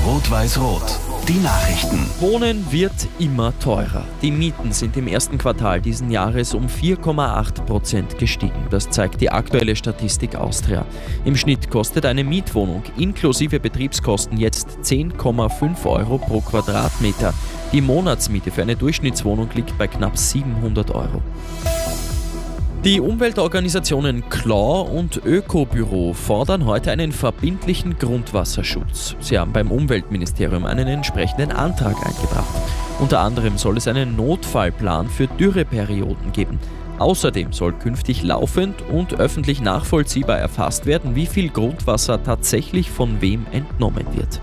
Rot-Weiß-Rot. Die Nachrichten. Wohnen wird immer teurer. Die Mieten sind im ersten Quartal diesen Jahres um 4,8% gestiegen. Das zeigt die aktuelle Statistik Austria. Im Schnitt kostet eine Mietwohnung inklusive Betriebskosten jetzt 10,5 Euro pro Quadratmeter. Die Monatsmiete für eine Durchschnittswohnung liegt bei knapp 700 Euro. Die Umweltorganisationen Claw und Ökobüro fordern heute einen verbindlichen Grundwasserschutz. Sie haben beim Umweltministerium einen entsprechenden Antrag eingebracht. Unter anderem soll es einen Notfallplan für Dürreperioden geben. Außerdem soll künftig laufend und öffentlich nachvollziehbar erfasst werden, wie viel Grundwasser tatsächlich von wem entnommen wird.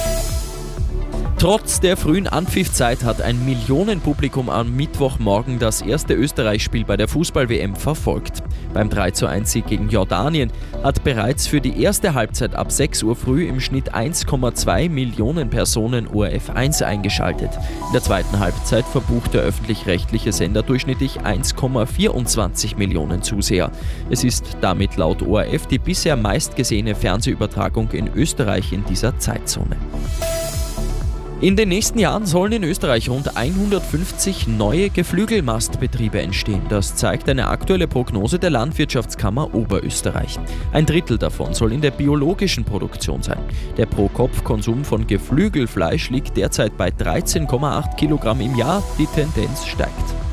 Trotz der frühen Anpfiffzeit hat ein Millionenpublikum am Mittwochmorgen das erste Österreich-Spiel bei der Fußball-WM verfolgt. Beim 3:1-Sieg gegen Jordanien hat bereits für die erste Halbzeit ab 6 Uhr früh im Schnitt 1,2 Millionen Personen ORF 1 eingeschaltet. In der zweiten Halbzeit verbucht der öffentlich-rechtliche Sender durchschnittlich 1,24 Millionen Zuseher. Es ist damit laut ORF die bisher meistgesehene Fernsehübertragung in Österreich in dieser Zeitzone. In den nächsten Jahren sollen in Österreich rund 150 neue Geflügelmastbetriebe entstehen. Das zeigt eine aktuelle Prognose der Landwirtschaftskammer Oberösterreich. Ein Drittel davon soll in der biologischen Produktion sein. Der Pro-Kopf-Konsum von Geflügelfleisch liegt derzeit bei 13,8 Kilogramm im Jahr. Die Tendenz steigt.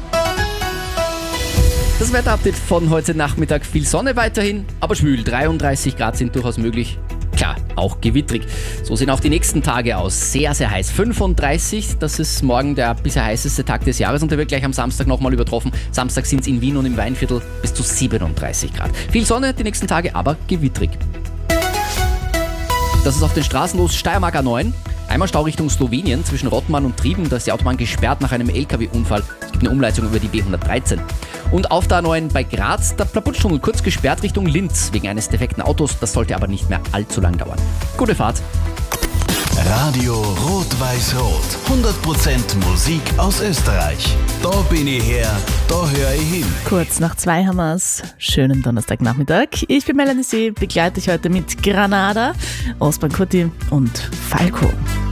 Das Wetterupdate von heute Nachmittag. Viel Sonne weiterhin, aber schwül. 33 Grad sind durchaus möglich. Klar, auch gewittrig. So sehen auch die nächsten Tage aus. Sehr, sehr heiß. 35, das ist morgen der bisher heißeste Tag des Jahres und der wird gleich am Samstag nochmal übertroffen. Samstag sind es in Wien und im Weinviertel bis zu 37 Grad. Viel Sonne die nächsten Tage, aber gewittrig. Das ist auf den Straßen los. Steiermark A9. Einmal Stau Richtung Slowenien zwischen Rottmann und Trieben. Da ist die Autobahn gesperrt nach einem LKW-Unfall. Es gibt eine Umleitung über die B113. Und auf der A9 bei Graz, der Plaputschtunnel kurz gesperrt Richtung Linz wegen eines defekten Autos. Das sollte aber nicht mehr allzu lang dauern. Gute Fahrt. Radio Rot-Weiß-Rot. 100% Musik aus Österreich. Da bin ich her, da höre ich hin. Kurz nach 2 haben wir es. Schönen Donnerstagnachmittag. Ich bin Melanie See, begleite dich heute mit Granada, Osman Kurti und Falco.